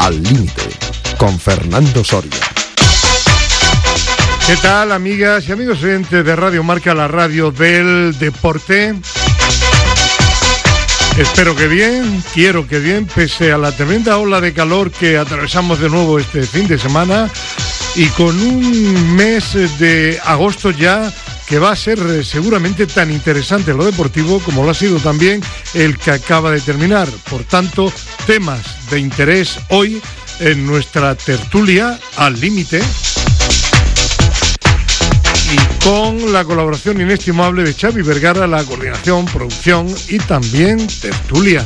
Al Límite, con Fernando Soria. ¿Qué tal, amigas y amigos oyentes de Radio Marca, la radio del deporte? Espero que bien, quiero que bien, pese a la tremenda ola de calor que atravesamos de nuevo este fin de semana y con un mes de agosto ya que va a ser seguramente tan interesante en lo deportivo como lo ha sido también el que acaba de terminar. Por tanto, temas de interés hoy en nuestra tertulia Al Límite, y con la colaboración inestimable de Xavi Vergara, la coordinación, producción y también tertulia.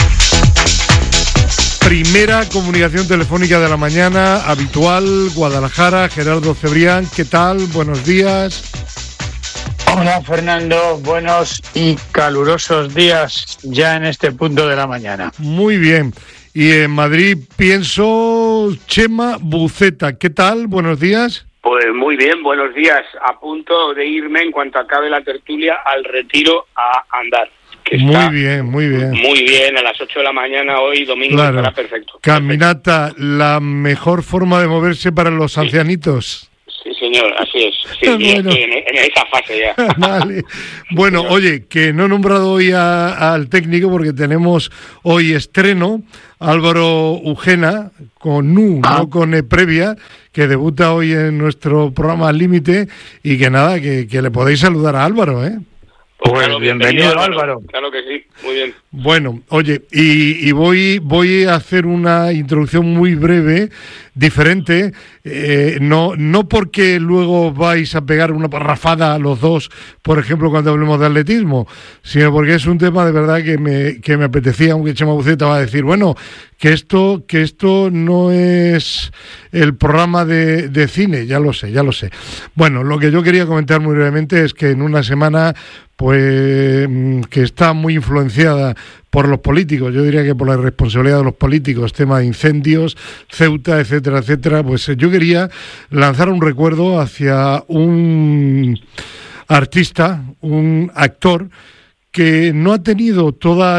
Primera comunicación telefónica de la mañana, habitual, Guadalajara, Gerardo Cebrián, ¿qué tal? Buenos días. Hola Fernando, buenos y calurosos días ya en este punto de la mañana. Muy bien. Y en Madrid pienso Chema Buceta, ¿qué tal? Buenos días. Pues muy bien, buenos días. A punto de irme en cuanto acabe la tertulia al retiro a andar. Muy bien, muy bien. Muy bien, a las 8 de la mañana hoy, domingo, claro, estará perfecto. Caminata, perfecto. La mejor forma de moverse para los ancianitos. Sí, señor, así es. Sí, bueno. Estoy en esa fase ya. Vale. Bueno, oye, que no he nombrado hoy al técnico porque tenemos hoy estreno. Álvaro Ugena, con U, no con E previa, que debuta hoy en nuestro programa Al Límite, y que nada, que le podéis saludar a Álvaro, ¿eh? Pues claro, bienvenido Álvaro. Claro que sí, muy bien. Bueno, oye, y voy a hacer una introducción muy breve, diferente, no porque luego vais a pegar una parrafada a los dos, por ejemplo, cuando hablemos de atletismo, sino porque es un tema de verdad que me apetecía, aunque Chema Buceta va a decir, bueno, que esto no es el programa de cine, ya lo sé. Bueno, lo que yo quería comentar muy brevemente es que en una semana pues que está muy influenciada por los políticos, yo diría que por la responsabilidad de los políticos, tema de incendios, Ceuta, etcétera, etcétera, pues yo quería lanzar un recuerdo hacia un artista, un actor que no ha tenido todo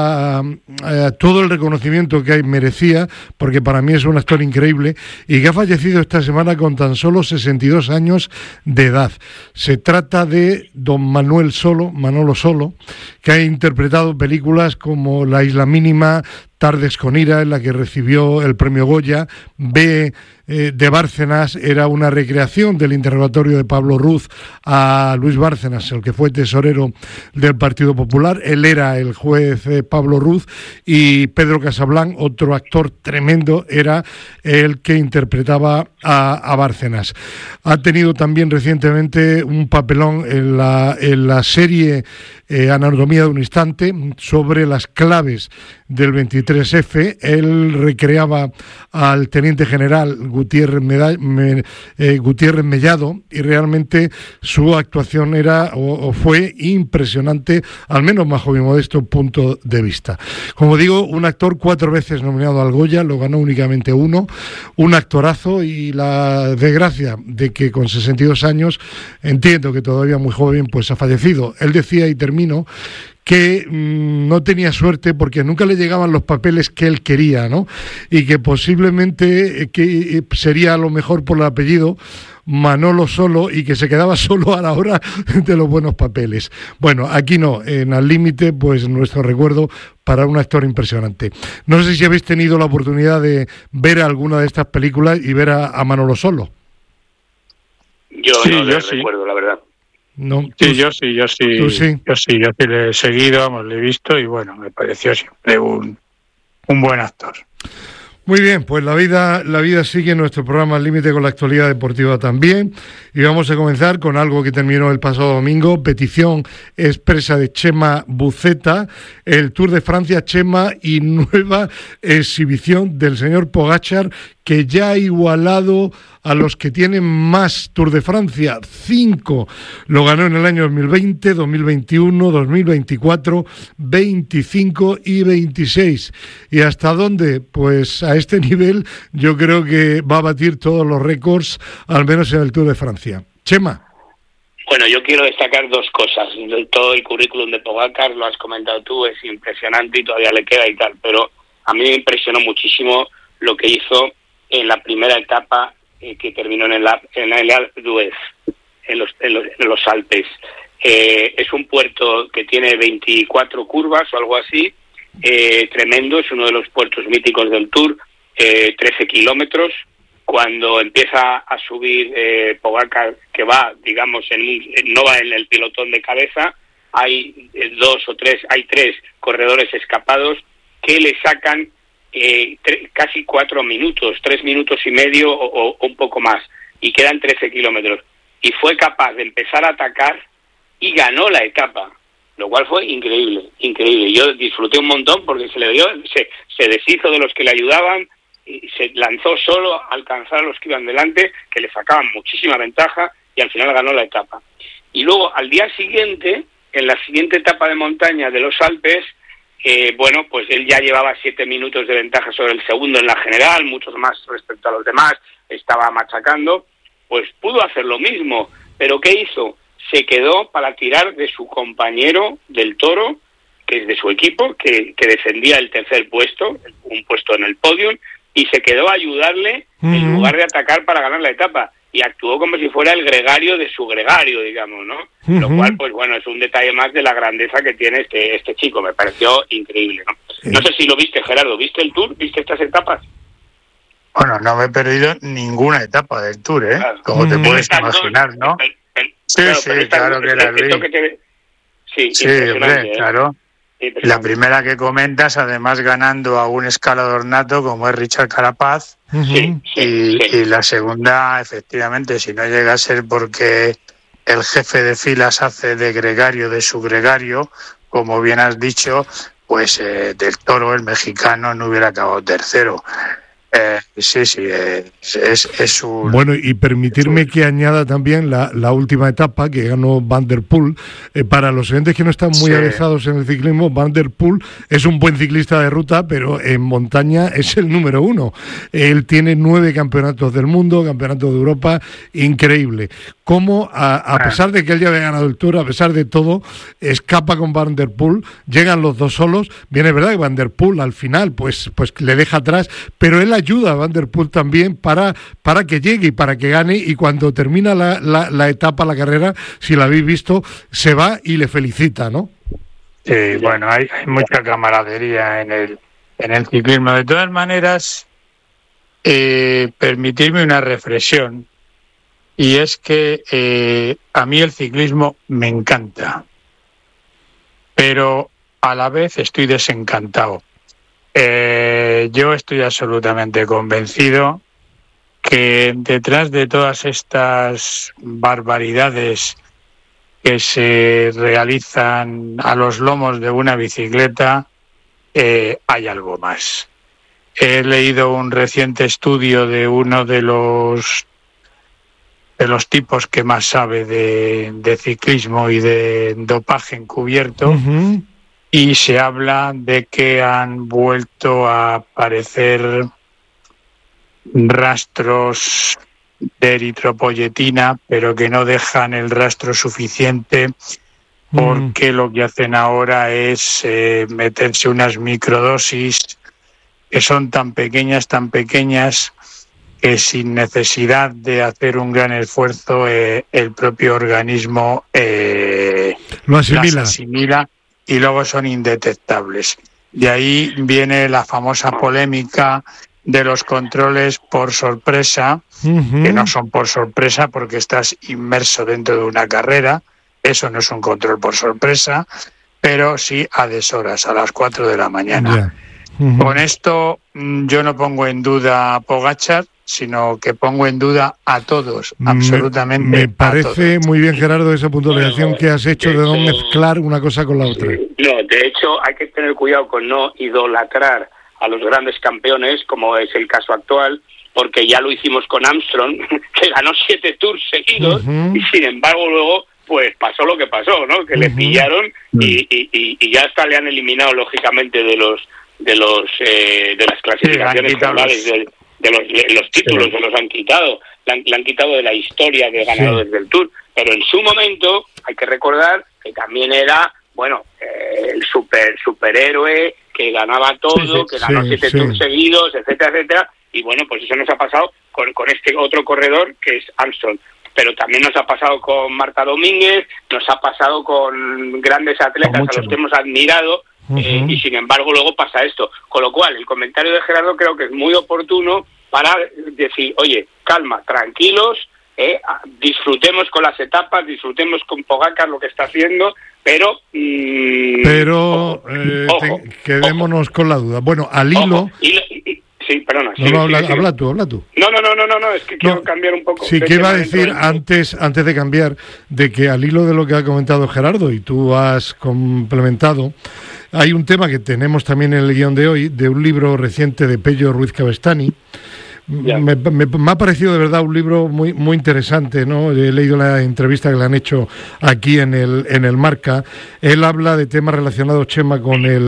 el reconocimiento que merecía, porque para mí es un actor increíble, y que ha fallecido esta semana con tan solo 62 años de edad. Se trata de don Manolo Solo, que ha interpretado películas como La Isla Mínima, Tardes con Ira, en la que recibió el premio Goya, de Bárcenas, era una recreación del interrogatorio de Pablo Ruz a Luis Bárcenas, el que fue tesorero del Partido Popular. Él era el juez Pablo Ruz, y Pedro Casablanc, otro actor tremendo, era el que interpretaba a Bárcenas. Ha tenido también recientemente un papelón en la serie Anatomía de un instante, sobre las claves del 23F. Él recreaba al teniente general Gutiérrez Mellado, y realmente su actuación era o fue impresionante, al menos bajo mi modesto punto de vista. Como digo, un actor 4 veces nominado al Goya, lo ganó únicamente uno, un actorazo, y la desgracia de que con 62 años, entiendo que todavía muy joven, pues ha fallecido. Él decía, y termino, que no tenía suerte porque nunca le llegaban los papeles que él quería, ¿no? Y que posiblemente que sería a lo mejor por el apellido Manolo Solo, y que se quedaba solo a la hora de los buenos papeles. Bueno, aquí no, en Al Límite, pues nuestro recuerdo para un actor impresionante. No sé si habéis tenido la oportunidad de ver alguna de estas películas y ver a Manolo Solo. Yo recuerdo, la verdad. No, yo sí le he seguido, le he visto, y bueno, me pareció siempre un buen actor. Muy bien, pues la vida sigue en nuestro programa Al Límite, con la actualidad deportiva también, y vamos a comenzar con algo que terminó el pasado domingo: petición expresa de Chema Buceta, el Tour de Francia, Chema, y nueva exhibición del señor Pogačar, que ya ha igualado a los que tienen más Tour de Francia, 5. Lo ganó en el año 2020, 2021, 2024, 25 y 26. ¿Y hasta dónde? Pues a este nivel yo creo que va a batir todos los récords, al menos en el Tour de Francia. Chema. Bueno, yo quiero destacar 2 cosas. Todo el currículum de Pogačar, lo has comentado tú, es impresionante y todavía le queda y tal, pero a mí me impresionó muchísimo lo que hizo en la primera etapa que terminó en el Alpe d'Huez, en los Alpes. Es un puerto que tiene 24 curvas o algo así, tremendo, es uno de los puertos míticos del Tour, 13 kilómetros. Cuando empieza a subir Pogačar, que va, digamos, no va en el pilotón de cabeza, hay tres corredores escapados que le sacan casi 4 minutos, 3 minutos y medio o un poco más, y quedan 13 kilómetros. Y fue capaz de empezar a atacar y ganó la etapa, lo cual fue increíble. Yo disfruté un montón porque se deshizo de los que le ayudaban, y se lanzó solo a alcanzar a los que iban delante, que le sacaban muchísima ventaja, y al final ganó la etapa. Y luego, al día siguiente, en la siguiente etapa de montaña de los Alpes, pues él ya llevaba 7 minutos de ventaja sobre el segundo en la general, muchos más respecto a los demás, estaba machacando, pues pudo hacer lo mismo, pero ¿qué hizo? Se quedó para tirar de su compañero del Toro, que es de su equipo, que defendía el tercer puesto, un puesto en el podium, y se quedó a ayudarle en lugar de atacar para ganar la etapa, y actuó como si fuera el gregario de su gregario, digamos, ¿no? Lo cual, pues bueno, es un detalle más de la grandeza que tiene este chico, me pareció increíble, ¿no? No sé si lo viste, Gerardo, ¿viste el Tour? ¿Viste estas etapas? Bueno, no me he perdido ninguna etapa del Tour, ¿eh? Claro. Como te puedes imaginar, ¿no? Sí, claro que las vi. Sí, hombre, claro. La primera que comentas, además ganando a un escalador nato como es Richard Carapaz, y la segunda, efectivamente, si no llega a ser porque el jefe de filas hace de gregario de su gregario, como bien has dicho, pues del Toro, el mexicano, no hubiera acabado tercero. Es un... Bueno, y permitirme que añada también la última etapa que ganó Van der Poel. Para los oyentes que no están muy avezados en el ciclismo, Van der Poel es un buen ciclista de ruta, pero en montaña es el número 1. Él tiene 9 campeonatos del mundo, campeonatos de Europa, increíble. Cómo, a pesar de que él ya había ganado el Tour, a pesar de todo, escapa con Van der Poel, llegan los dos solos. Bien, es verdad que Van der Poel al final pues le deja atrás, pero él ayuda a Van der Poel también para que llegue y para que gane, y cuando termina la etapa, la carrera, si la habéis visto, se va y le felicita, ¿no? Bueno, hay mucha camaradería en el ciclismo. De todas maneras, permitirme una reflexión, y es que a mí el ciclismo me encanta, pero a la vez estoy desencantado. Yo estoy absolutamente convencido que detrás de todas estas barbaridades que se realizan a los lomos de una bicicleta, hay algo más. He leído un reciente estudio de uno de los tipos que más sabe de ciclismo y de dopaje encubierto, y se habla de que han vuelto a aparecer rastros de eritropoyetina, pero que no dejan el rastro suficiente, porque lo que hacen ahora es meterse unas microdosis que son tan pequeñas, que sin necesidad de hacer un gran esfuerzo el propio organismo las asimila, y luego son indetectables. De ahí viene la famosa polémica de los controles por sorpresa, que no son por sorpresa porque estás inmerso dentro de una carrera. Eso no es un control por sorpresa, pero sí a deshoras, a las 4 de la mañana. Con esto yo no pongo en duda a Pogačar, sino que pongo en duda a todos, absolutamente. Me parece muy bien, Gerardo, esa puntualización que has hecho de no mezclar una cosa con la otra. No, de hecho hay que tener cuidado con no idolatrar a los grandes campeones, como es el caso actual, porque ya lo hicimos con Armstrong, que ganó 7 Tours seguidos, y sin embargo luego pues pasó lo que pasó, ¿no? Que le pillaron y ya hasta le han eliminado lógicamente de las clasificaciones globales de los títulos, se los han quitado, le han quitado de la historia de ganadores del Tour, pero en su momento hay que recordar que también era, bueno, el superhéroe que ganaba todo, que ganó 7 Tours seguidos, etcétera, etcétera, y bueno, pues eso nos ha pasado con este otro corredor que es Armstrong. Pero también nos ha pasado con Marta Domínguez, nos ha pasado con grandes atletas a los que hemos admirado, y sin embargo luego pasa esto. Con lo cual, el comentario de Gerardo creo que es muy oportuno para decir, oye, calma, tranquilos, disfrutemos con las etapas, disfrutemos con Pogačar lo que está haciendo, pero quedémonos con la duda. Bueno, al hilo... Sí, perdona. Habla tú. No, es que quiero cambiar un poco. Sí, que iba a decir antes de cambiar, de que al hilo de lo que ha comentado Gerardo y tú has complementado, hay un tema que tenemos también en el guión de hoy, de un libro reciente de Pello Ruiz Cabestany. Me ha parecido de verdad un libro muy muy interesante, ¿no? He leído la entrevista que le han hecho aquí en el Marca. Él habla de temas relacionados, Chema,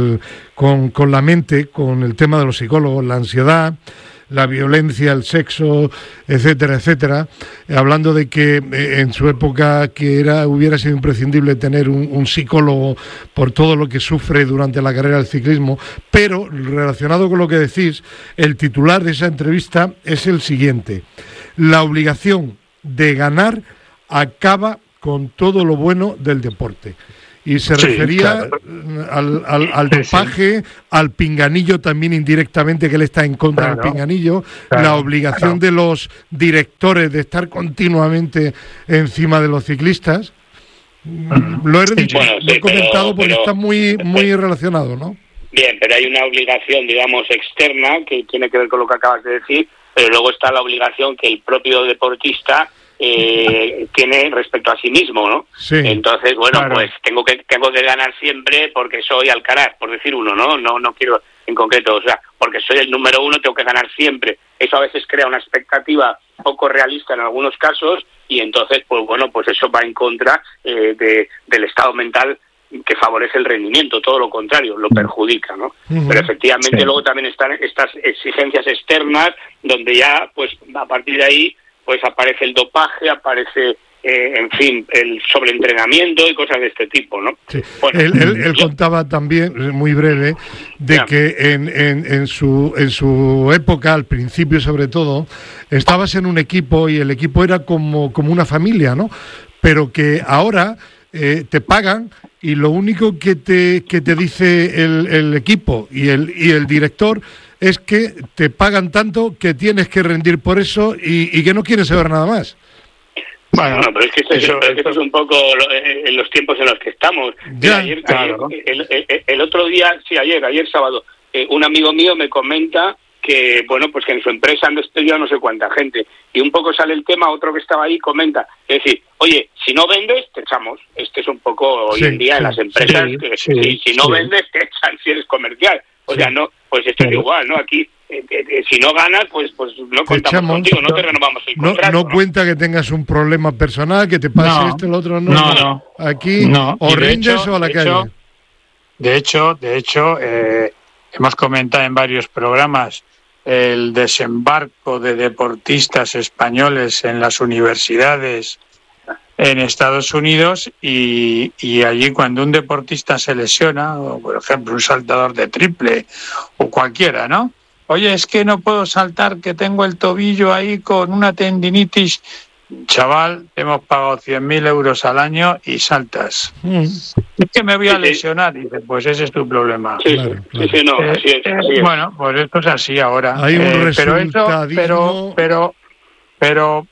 con la mente, con el tema de los psicólogos, la ansiedad, la violencia, el sexo, etcétera, etcétera, hablando de que en su época que hubiera sido imprescindible tener un psicólogo por todo lo que sufre durante la carrera del ciclismo, pero relacionado con lo que decís, el titular de esa entrevista es el siguiente: la obligación de ganar acaba con todo lo bueno del deporte. Y se refería al dopaje, al pinganillo también indirectamente, que él está en contra del pinganillo, la obligación de los directores de estar continuamente encima de los ciclistas. Lo he dicho, lo he comentado porque está muy relacionado, ¿no? Bien, pero hay una obligación, digamos, externa que tiene que ver con lo que acabas de decir, pero luego está la obligación que el propio deportista tiene respecto a sí mismo, ¿no? Sí, entonces, bueno, pues tengo que ganar siempre porque soy Alcaraz, por decir uno, no quiero en concreto, o sea, porque soy el número 1, tengo que ganar siempre. Eso a veces crea una expectativa poco realista en algunos casos y entonces, pues bueno, pues eso va en contra del estado mental que favorece el rendimiento, todo lo contrario, lo perjudica, ¿no? Pero efectivamente luego también están estas exigencias externas donde ya, pues a partir de ahí, pues aparece el dopaje, aparece, en fin, el sobreentrenamiento y cosas de este tipo, ¿no? Sí. Bueno, él contaba también, muy breve, de que en su época, al principio sobre todo, estabas en un equipo y el equipo era como una familia, ¿no? Pero que ahora te pagan y lo único que te dice el equipo y el director es que te pagan tanto que tienes que rendir por eso y que no quieres saber nada más. Bueno, pero es que eso es un poco en los tiempos en los que estamos. Ayer, el otro día, ayer sábado, un amigo mío me comenta que, bueno, pues que en su empresa han despedido a no sé cuánta gente. Y un poco sale el tema, otro que estaba ahí comenta, es decir, oye, si no vendes, te echamos. Este es un poco hoy en día en las empresas, si no vendes, te echan si eres comercial. O sea, no, pues esto es igual, ¿no? Aquí, si no ganas, pues no contamos contigo, no te renovamos el contrato. No cuenta que tengas un problema personal, que te pase el otro, no. Aquí, o rindes o a la calle. De hecho, hemos comentado en varios programas el desembarco de deportistas españoles en las universidades en Estados Unidos y allí cuando un deportista se lesiona, o por ejemplo un saltador de triple o cualquiera, ¿no? Oye, es que no puedo saltar, que tengo el tobillo ahí con una tendinitis. Chaval, te hemos pagado 100.000 euros al año y saltas. Es que me voy a lesionar. Y dice, pues ese es tu problema. Así es. Bueno, pues esto es así ahora. Hay un resultadismo... Pero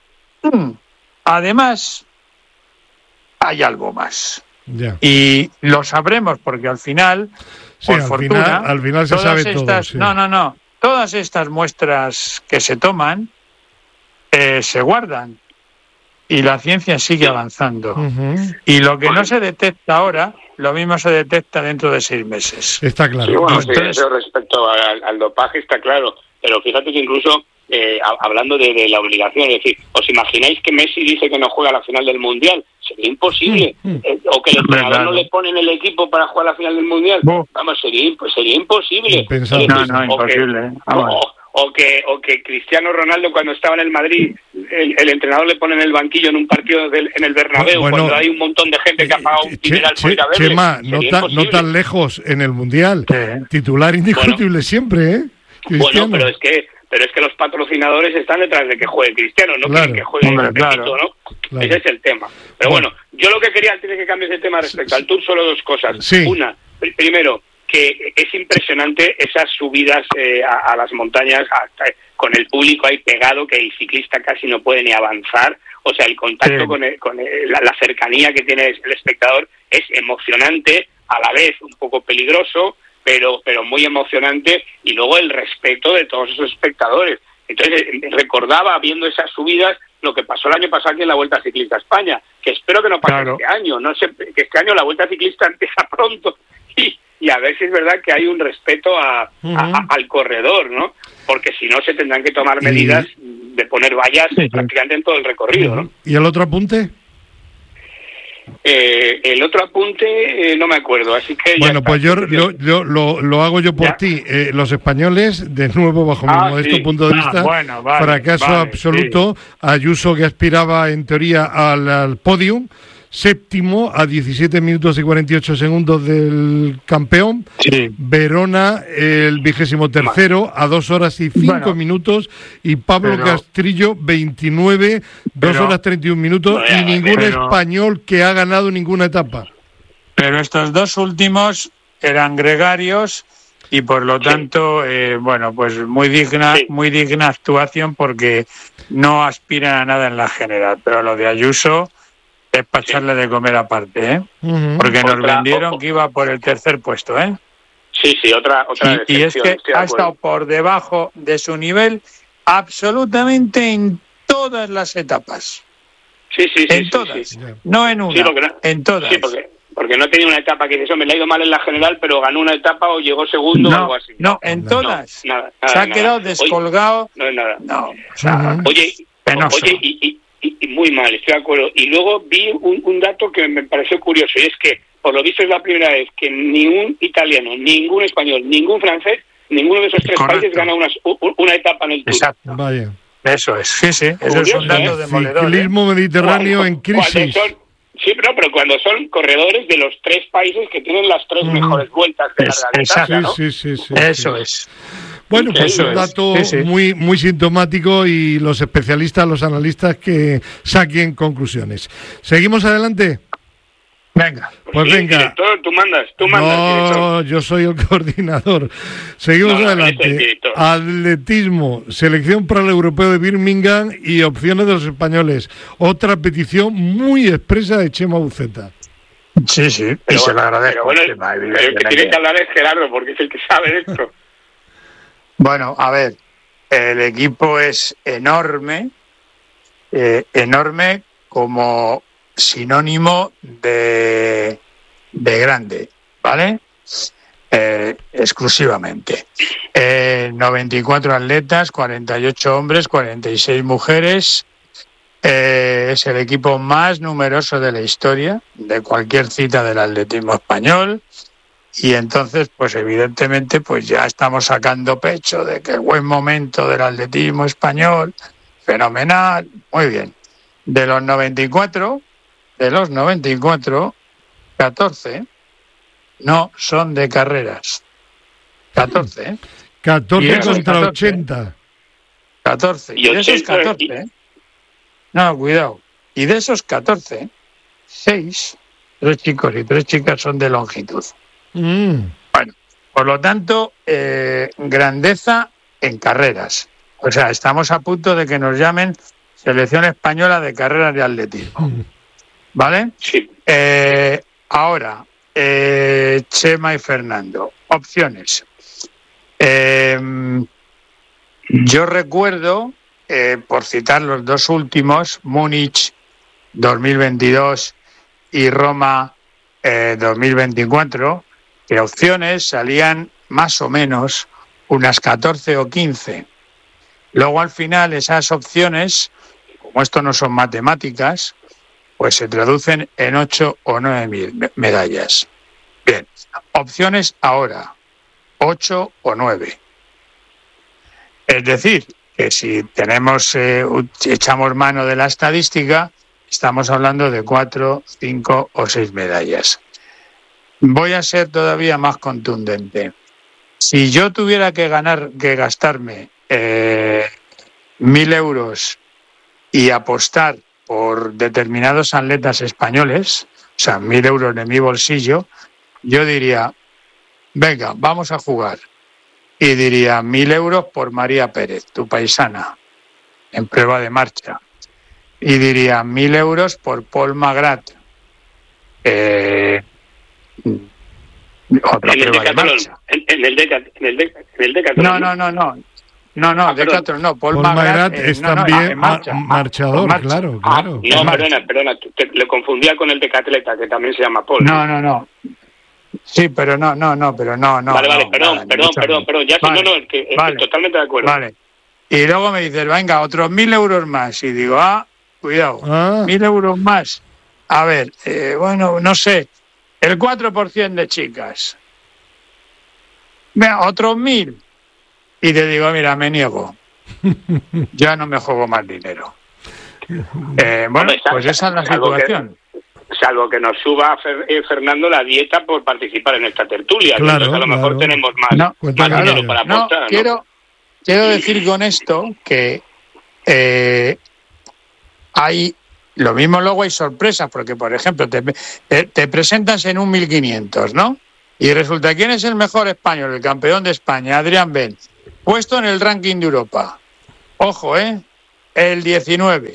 además hay algo más. Ya. Y lo sabremos porque al final, por fortuna, al final se sabe todo. Sí. No. Todas estas muestras que se toman se guardan y la ciencia sigue avanzando. Y lo que no se detecta ahora, lo mismo se detecta dentro de 6 meses. Está claro. Sí, bueno, eso respecto al dopaje está claro, pero fíjate que incluso hablando de la obligación, es decir, ¿os imagináis que Messi dice que no juega a la final del Mundial? Sería imposible. O que el entrenador no le pone en el equipo para jugar a la final del Mundial. Vamos, sería imposible. No, imposible. O que Cristiano Ronaldo, cuando estaba en el Madrid, el entrenador le pone en el banquillo en un partido en el Bernabéu, cuando hay un montón de gente que ha pagado un dineral por ir a verle? Chema, no tan lejos en el Mundial. Titular indiscutible siempre, ¿eh? Cristiano. Bueno, pero es que los patrocinadores están detrás de que juegue Cristiano, no quieren que juegue Pepito, ¿no? Claro. Ese es el tema. Pero bueno, yo lo que quería antes de que cambies de tema respecto al Tour, solo dos cosas. Sí. Una, primero, que es impresionante esas subidas a las montañas con el público ahí pegado, que el ciclista casi no puede ni avanzar. O sea, el contacto con la cercanía que tiene el espectador es emocionante, a la vez un poco peligroso, pero muy emocionante, y luego el respeto de todos esos espectadores. Entonces recordaba, viendo esas subidas, lo que pasó el año pasado aquí en la Vuelta Ciclista a España, que espero que no pase este año. No sé, que este año la Vuelta Ciclista empieza pronto y a ver si es verdad que hay un respeto al corredor, ¿no? Porque si no se tendrán que tomar medidas de poner vallas prácticamente en todo el recorrido, ¿no? ¿Y el otro apunte? El otro apunte no me acuerdo, así que bueno, pues yo lo hago yo por ti. Los españoles, de nuevo, bajo mi modesto punto de vista, fracaso absoluto. Sí. Ayuso, que aspiraba en teoría al podium, séptimo a 17 minutos y 48 segundos del campeón. Sí. Verona, el 23º, a 2 horas y 5 minutos. Y Pablo Castrillo, 29, 2 horas 31 minutos. Y ningún español que ha ganado ninguna etapa. Pero estos dos últimos eran gregarios y por lo tanto, pues muy digna actuación, porque no aspiran a nada en la general. Pero lo de Ayuso es para echarle de comer aparte, ¿eh? Porque nos vendieron que iba por el tercer puesto, ¿eh? Sí, otra y es que ha estado por debajo de su nivel absolutamente en todas las etapas. En todas. No en una, en todas. Sí, porque no tenía una etapa que dice, me le ha ido mal en la general, pero ganó una etapa o llegó segundo o algo así. No, en todas. Nada, se ha quedado descolgado. No es nada. No, o sea, penoso. Y muy mal, estoy de acuerdo. Y luego vi un dato que me pareció curioso, y es que, por lo visto, es la primera vez que ningún italiano, ningún español, ningún francés, ninguno de esos tres países gana una etapa en el Tour. Exacto. Vaya. Eso es, sí. Eso curioso, es un dato demoledor. Ciclismo mediterráneo en crisis. Pero cuando son corredores de los tres países que tienen las tres mejores vueltas de la distancia, ¿no? Sí. Eso es. Bueno, pues un dato muy sintomático, y los especialistas, los analistas, que saquen conclusiones. ¿Seguimos adelante? Venga. Pues venga. Director, tú mandas. No, yo soy el coordinador. Seguimos adelante. Atletismo, selección para el europeo de Birmingham y opciones de los españoles. Otra petición muy expresa de Chema Buceta. Sí, y se lo agradezco. Pero el que tiene que hablar es Gerardo, porque es el que sabe de esto. Bueno, a ver, el equipo es enorme como sinónimo de grande, ¿vale? Exclusivamente. 94 atletas, 48 hombres, 46 mujeres. Es el equipo más numeroso de la historia de cualquier cita del atletismo español. Y entonces, pues evidentemente, pues ya estamos sacando pecho de que el buen momento del atletismo español, fenomenal, muy bien. De los 94, 14 no son de carreras. 14, ¿eh? 14 contra 80. 14. Y de esos 14, no, cuidado. Y de esos 14, 6, 3 chicos y 3 chicas son de longitud. Bueno, por lo tanto, grandeza en carreras. O sea, estamos a punto de que nos llamen Selección Española de Carreras de Atletismo. ¿Vale? Sí. Ahora, Chema y Fernando, opciones. Yo recuerdo, por citar los dos últimos, Múnich 2022 y Roma 2024, que opciones salían más o menos unas 14 o 15. Luego al final esas opciones, como esto no son matemáticas, pues se traducen en 8 o 9 medallas. Bien, opciones ahora, 8 o 9. Es decir, que si echamos mano de la estadística, estamos hablando de 4, 5 o 6 medallas. Voy a ser todavía más contundente. Si yo tuviera que gastarme 1.000 euros y apostar por determinados atletas españoles, o sea, 1.000 euros de mi bolsillo, yo diría, venga, vamos a jugar. Y diría 1.000 euros por María Pérez, tu paisana, en prueba de marcha. Y diría 1.000 euros por Paul Magrat, otra prueba de marcha. En el Decathlon. No, Decathlon no. Paul Magrat es también marchador, claro. No, perdona, le confundía con el decatleta, que también se llama Paul. No. Sí, pero no. Vale, perdón, ya vale, estoy totalmente de acuerdo. Vale. Y luego me dices, venga, otros 1.000 euros más. Y digo, cuidado, 1.000 euros más. A ver, bueno, no sé, el 4% de chicas. Venga, otros 1.000. Y te digo, mira, me niego. Ya no me juego más dinero. Bueno, pues esa es la situación. Salvo que nos suba Fernando la dieta por participar en esta tertulia. Claro, entonces a lo mejor tenemos más dinero para apostar. Quiero decir con esto que hay lo mismo, luego hay sorpresas, porque por ejemplo te presentas en un 1.500, ¿no? Y resulta, ¿quién es el mejor español? El campeón de España, Adrián Ben, puesto en el ranking de Europa. Ojo, el 19.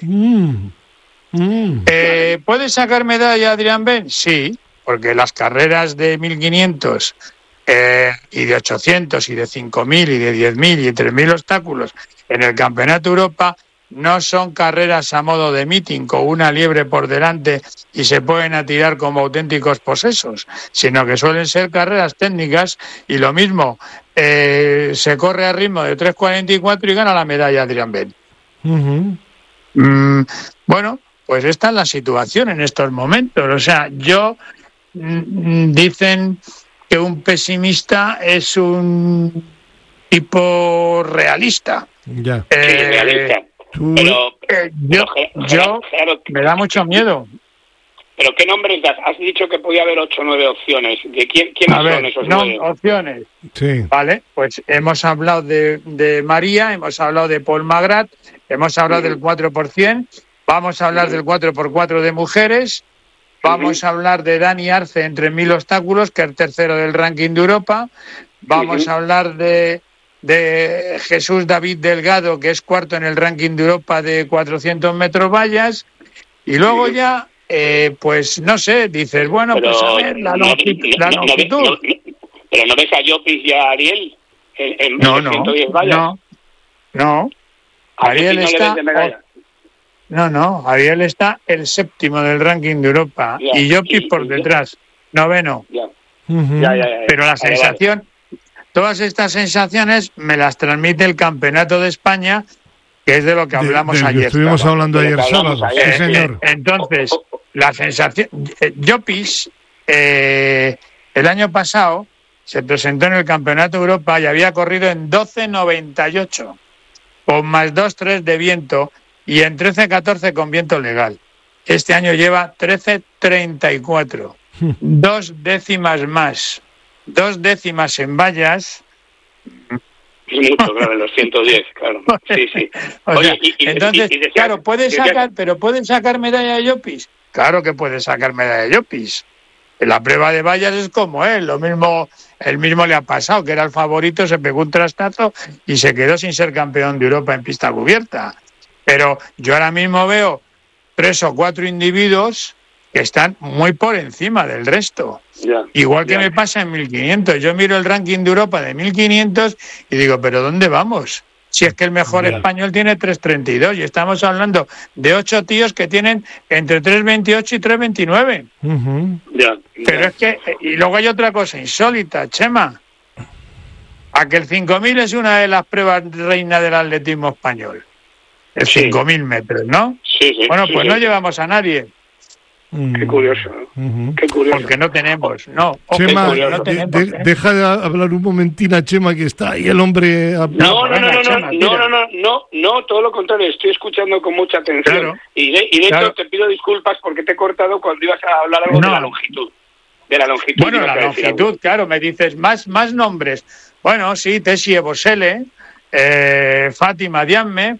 ¿Puede sacar medalla Adrián Ben? Sí, porque las carreras de 1.500 y de 800 y de 5.000 y de 10.000 y de 3.000 obstáculos en el Campeonato de Europa no son carreras a modo de meeting con una liebre por delante y se pueden atirar como auténticos posesos, sino que suelen ser carreras técnicas y lo mismo, se corre a ritmo de 3.44 y gana la medalla Adrián Ben. Bueno, pues esta es la situación en estos momentos. O sea, dicen que un pesimista es un tipo realista. Ya. Realista. Yo me da mucho miedo. ¿Pero qué nombres das? Has dicho que podía haber 8 o 9 opciones. ¿De quiénes son esos 9? Opciones. Sí. Vale, pues hemos hablado de María, hemos hablado de Paul Magrat, hemos hablado del 4%, vamos a hablar del 4x4 de mujeres, vamos a hablar de Dani Arce en 3.000 obstáculos, que es el tercero del ranking de Europa, vamos a hablar de Jesús David Delgado, que es cuarto en el ranking de Europa de 400 metros vallas, y luego ya, pues no sé, dices, bueno, pero, pues a ver, la longitud. ¿Pero no ves a Llopis y a Ariel en 110 vallas? No. Ariel está... Ariel está el séptimo del ranking de Europa y Llopis por detrás, noveno. Ya. Pero la sensación... Todas estas sensaciones me las transmite el Campeonato de España, que es de lo que hablamos ayer. Estuvimos hablando ayer sábado, sí señor. Entonces, la sensación... Llopis, el año pasado, se presentó en el Campeonato de Europa y había corrido en 12.98, con más 2.3 de viento y en 13.14 con viento legal. Este año lleva 13.34, 2 décimas más. 2 décimas en vallas. Es mucho, claro, en los 110, claro. Sí. Oye, entonces, claro, puede sacar medalla de Llopis. Claro que puede sacar medalla de Llopis. En la prueba de vallas es como él, el mismo le ha pasado, que era el favorito, se pegó un trastazo y se quedó sin ser campeón de Europa en pista cubierta. Pero yo ahora mismo veo 3 o 4 individuos que están muy por encima del resto. Igual que me pasa en 1.500. Yo miro el ranking de Europa de 1.500 y digo, ¿pero dónde vamos? Si es que el mejor español tiene 3.32 y estamos hablando de 8 tíos que tienen entre 3.28 y 3.29. Pero es que... Y luego hay otra cosa insólita, Chema. A que el 5.000 es una de las pruebas reina del atletismo español. El 5.000 metros, ¿no? Sí. Bueno, pues no llevamos a nadie. Qué curioso, ¿no? Qué curioso. Porque no tenemos, Chema, no tenemos, deja de hablar un momentín a Chema, que está ahí el hombre... No, todo lo contrario, estoy escuchando con mucha atención. Claro. Y de hecho te pido disculpas porque te he cortado cuando ibas a hablar algo de la longitud. Bueno, la longitud, claro, me dices más nombres. Bueno, sí, Tessie Bosele, Fátima Diamme,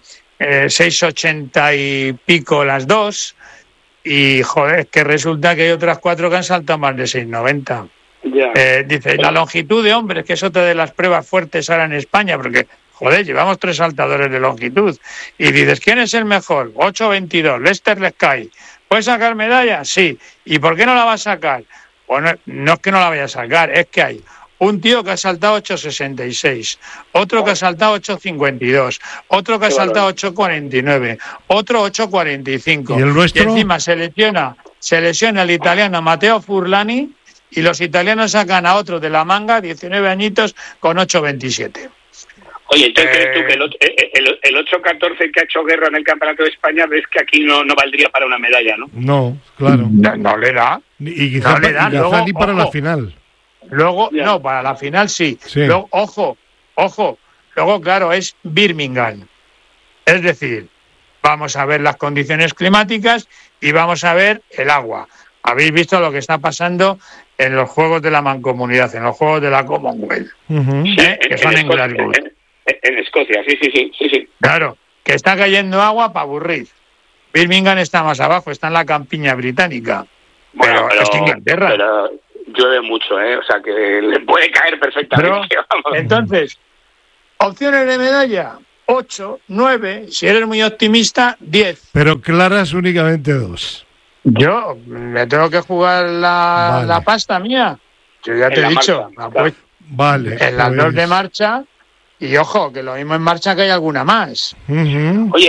6,80 y pico las dos, y joder, que resulta que hay otras 4 que han saltado más de 6,90. Dice, la longitud de hombres, que es otra de las pruebas fuertes ahora en España, porque, joder, llevamos 3 saltadores de longitud, y dices, ¿quién es el mejor? 8,22, Lester Lescay. ¿Puede sacar medalla? Sí. ¿Y por qué no la va a sacar? Bueno, no es que no la vaya a sacar, es que hay un tío que ha saltado 8,66, otro que ha saltado 8,52, otro que ha saltado 8,49, otro 8,45. ¿Y el nuestro? Y encima se lesiona el italiano Matteo Furlani, y los italianos sacan a otro de la manga, 19 añitos, con 8,27. Oye, entonces ¿crees tú que el 8,14 que ha hecho Guerra en el Campeonato de España, ves que aquí no valdría para una medalla, ¿no? No, claro. No le da. Y quizás ni para la final. Luego, no, para la final sí. Luego, ojo, luego, claro, es Birmingham. Es decir, vamos a ver las condiciones climáticas y vamos a ver el agua. Habéis visto lo que está pasando en los Juegos de la Mancomunidad, en los Juegos de la Commonwealth, que son en Glasgow. En Escocia, sí. Claro, que está cayendo agua para aburrir. Birmingham está más abajo, está en la campiña británica. Pero es Inglaterra. Pero llueve mucho, o sea que le puede caer perfectamente. Pero, entonces, opciones de medalla, 8, 9, si eres muy optimista, 10. Pero claras únicamente 2. Yo me tengo que jugar la pasta mía. Yo ya te he dicho. Vale. En las 2 de marcha. Y ojo, que lo mismo en marcha que hay alguna más. Oye,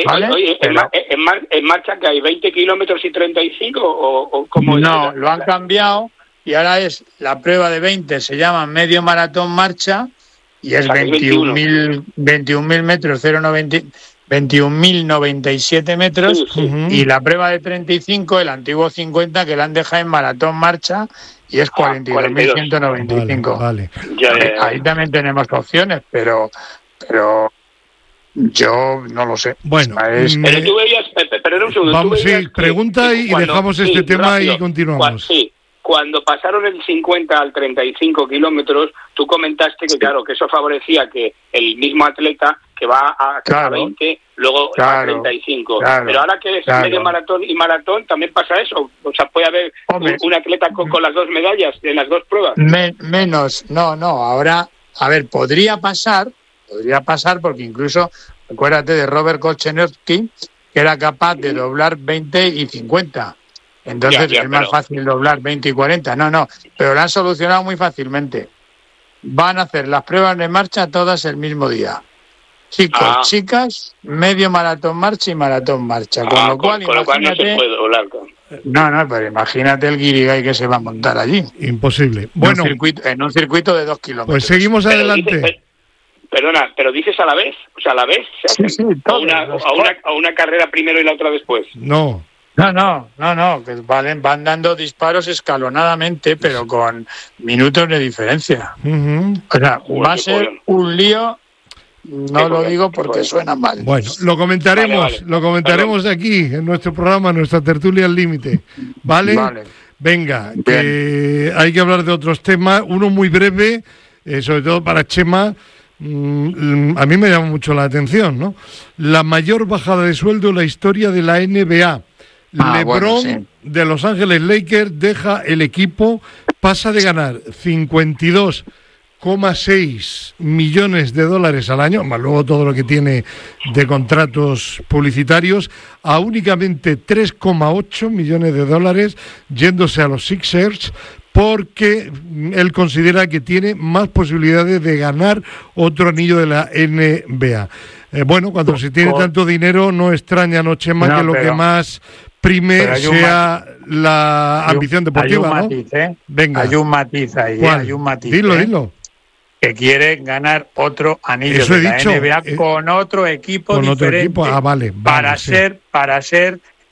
¿en marcha que hay 20 kilómetros y 35 o cómo? No, lo han cambiado y ahora es la prueba de 20, se llama medio maratón marcha y es 21.000 metros, 21.097 metros y la prueba de 35, el antiguo 50 que la han dejado en maratón marcha y es 42.195. Vale. Ahí también tenemos opciones, pero yo no lo sé. Bueno, pero tú veías, pero un segundo. Vamos, pregunta y dejamos este tema rápido, y continuamos. Cuando pasaron el 50 al 35 kilómetros, tú comentaste que claro, que eso favorecía que el mismo atleta que va a 20, luego a 35. Pero ahora que es medio maratón y maratón, también pasa eso. O sea, puede haber un atleta con las 2 medallas en las 2 pruebas. Menos, no. Ahora, a ver, podría pasar porque incluso, acuérdate de Robert Kolchenowski, que era capaz de doblar 20 y 50. Entonces es más fácil doblar 20 y 40. No, pero lo han solucionado muy fácilmente. Van a hacer las pruebas de marcha todas el mismo día. Chicos, chicas, medio maratón marcha y maratón marcha. Con lo cual no se puede doblar. No, pero imagínate el guirigay que se va a montar allí. Imposible. Bueno, en un circuito de 2 kilómetros. Pues seguimos adelante. Perdona, pero dices a la vez. O sea, a la vez se hace. Sí, a una carrera primero y la otra después. No, que van dando disparos escalonadamente, pero con minutos de diferencia. O sea, va a ser un lío, no lo digo porque suena mal. Bueno, lo comentaremos aquí, en nuestro programa, en nuestra tertulia al límite. ¿Vale? Venga, que hay que hablar de otros temas, uno muy breve, sobre todo para Chema. A mí me llama mucho la atención, ¿no? La mayor bajada de sueldo en la historia de la NBA. LeBron de Los Ángeles Lakers deja el equipo, pasa de ganar 52,6 millones de dólares al año, más luego todo lo que tiene de contratos publicitarios, a únicamente 3,8 millones de dólares, yéndose a los Sixers, porque él considera que tiene más posibilidades de ganar otro anillo de la NBA. Bueno, cuando se tiene tanto dinero, no extraña, Chema, que lo que más prime sea la ambición deportiva, hay un matiz, Venga. Hay un matiz ahí, hay un matiz. Dilo. Que quiere ganar otro anillo de la NBA con otro equipo diferente. Vale, para ser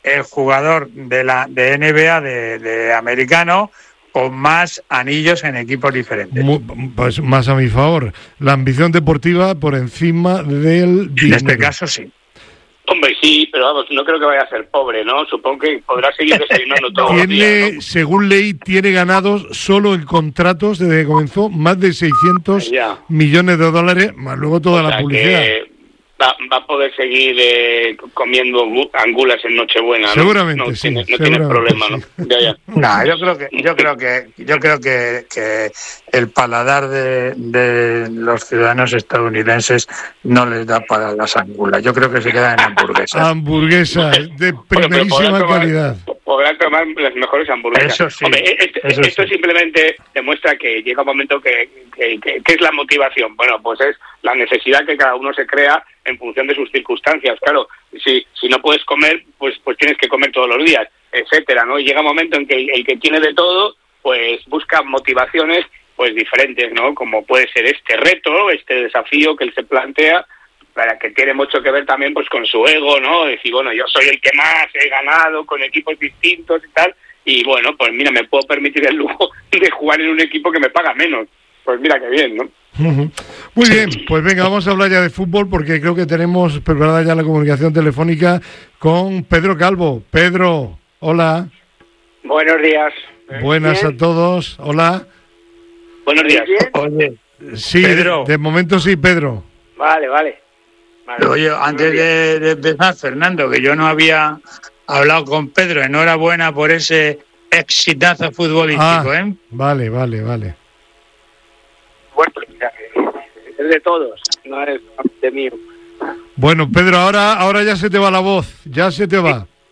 el jugador de NBA de americano con más anillos en equipos diferentes. Pues más a mi favor. La ambición deportiva por encima del dinero. En este caso sí. Hombre, sí, pero vamos, no creo que vaya a ser pobre, ¿no? Supongo que podrá seguir desayunando todos los días, ¿no? Según ley, tiene ganados solo en contratos desde que comenzó más de 600 millones de dólares, más luego toda la publicidad. Va a poder seguir comiendo angulas en Nochebuena, ¿no? Seguramente, no sí. No tiene problema, ¿no? Ya. No, yo creo que el paladar de los ciudadanos estadounidenses no les da para las angulas. Yo creo que se quedan en hamburguesas. Hamburguesas de primerísima calidad. Podrán tomar las mejores hamburguesas. Eso sí. Hombre, esto simplemente demuestra que llega un momento que es la motivación. Bueno, pues es la necesidad que cada uno se crea en función de sus circunstancias. Claro, si no puedes comer, pues tienes que comer todos los días, etcétera, ¿no? Y llega un momento en que el que tiene de todo, pues busca motivaciones pues diferentes, ¿no? Como puede ser este reto, este desafío que él se plantea, para que tiene mucho que ver también pues con su ego, ¿no? Decir, bueno, yo soy el que más he ganado con equipos distintos y tal, y bueno, pues mira, me puedo permitir el lujo de jugar en un equipo que me paga menos. Pues mira qué bien, ¿no? Muy bien, pues venga, vamos a hablar ya de fútbol porque creo que tenemos preparada ya la comunicación telefónica con Pedro Calvo. Pedro, hola. Buenos días. Buenas ¿Bien? A todos, hola. Buenos días. Oye, Sí, Pedro. De momento sí, Pedro. Vale. Oye, antes de empezar, Fernando, que yo no había hablado con Pedro, enhorabuena por ese exitazo futbolístico, ¿eh? Vale. Bueno, es de todos, no es de mí. Bueno, Pedro, ahora ya se te va la voz, ya se te va.